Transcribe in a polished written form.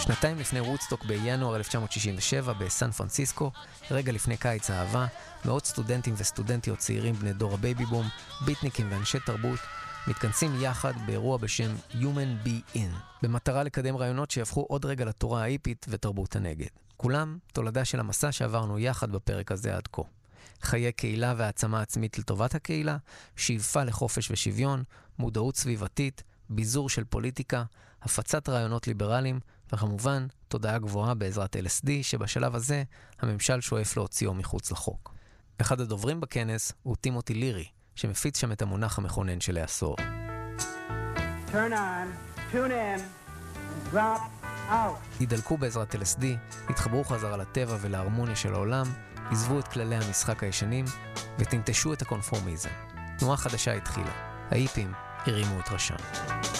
שנתיים לפני וודסטוק בינואר 1967 בסן פרנסיסקו, רגע לפני קיץ האהבה, מאות סטודנטים וסטודנטיות צעירים בני דור הבייבי בום, ביטניקים ואנשי תרבות, מתכנסים יחד באירוע בשם Human Be In, במטרה לקדם רעיונות שיהפכו עוד רגע לתורה האיפית ותרבות הנגד. כולם תולדה של המסע שעברנו יחד בפרק הזה עד כה. חיי קהילה והעצמה עצמית לטובת הקהילה, שאיפה לחופש ושוויון, מודעות סביבתית, ביזור של פוליטיקה, הפצת רעיונות ליברליים, וכמובן תודעה גבוהה בעזרת LSD, שבשלב הזה הממשל שואף להוציאו מחוץ לחוק. אחד הדוברים בכנס הוא טימותי לירי, שמפיץ שם את המונח המכונן של העשור. Turn on, tune in, and drop out. ידלקו בעזרת LSD, יתחברו חזרה לטבע ולהרמוניה של העולם, עזבו את כללי המשחק הישנים ותנטשו את הקונפורמיזם. תנועה חדשה התחילה. האיפים הרימו את ראשם.